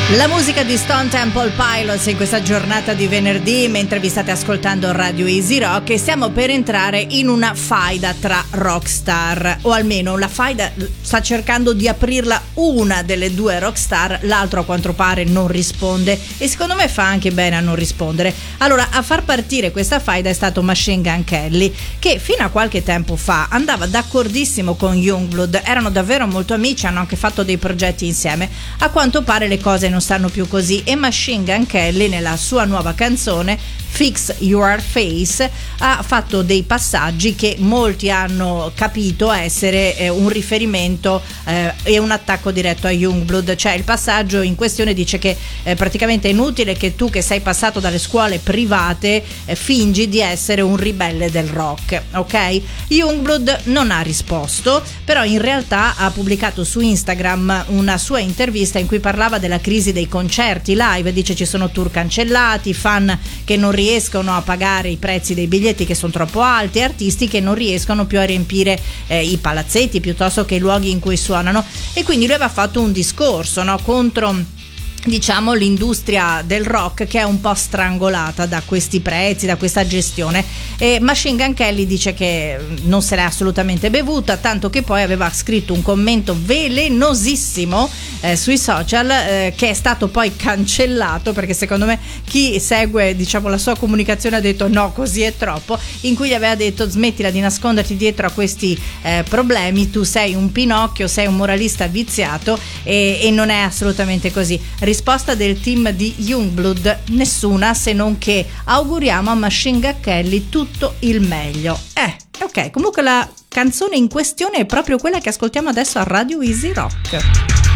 La musica di Stone Temple Pilots in questa giornata di venerdì, mentre vi state ascoltando Radio Easy Rock, e stiamo per entrare in una faida tra rockstar, o almeno la faida sta cercando di aprirla una delle due rockstar, l'altro a quanto pare non risponde e secondo me fa anche bene a non rispondere. Allora, a far partire questa faida è stato Machine Gun Kelly, che fino a qualche tempo fa andava d'accordissimo con Youngblood, erano davvero molto amici, hanno anche fatto dei progetti insieme. A quanto pare le cose non stanno più così e Machine Gun Kelly nella sua nuova canzone Fix Your Face ha fatto dei passaggi che molti hanno capito essere un riferimento e un attacco diretto a Youngblood. Cioè, il passaggio in questione dice che praticamente è inutile che tu, che sei passato dalle scuole private, fingi di essere un ribelle del rock, ok? Youngblood non ha risposto, però in realtà ha pubblicato su Instagram una sua intervista in cui parlava della crisi dei concerti live. Dice ci sono tour cancellati, fan che non riescono a pagare i prezzi dei biglietti che sono troppo alti, artisti che non riescono più a riempire i palazzetti piuttosto che i luoghi in cui suonano, e quindi lui aveva fatto un discorso, no, contro, diciamo, l'industria del rock che è un po' strangolata da questi prezzi, da questa gestione. E Machine Gun Kelly dice che non se l'è assolutamente bevuta, tanto che poi aveva scritto un commento velenosissimo sui social che è stato poi cancellato, perché secondo me chi segue, diciamo, la sua comunicazione ha detto no, così è troppo, in cui gli aveva detto smettila di nasconderti dietro a questi problemi, tu sei un Pinocchio, sei un moralista viziato e non è assolutamente così. Risposta del team di Youngblood: nessuna, se non che auguriamo a Machine Gun Kelly tutto il meglio. Ok, comunque la canzone in questione è proprio quella che ascoltiamo adesso a Radio Easy Rock.